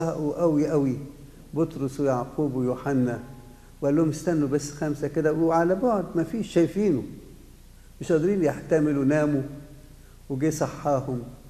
قوي قوي بطرس ويعقوب ويوحنا، وقال لهم استنوا بس 5 كده، وعلى بعد ما فيش شايفينه، مش قادرين يحتملوا، ناموا وجه صحاهم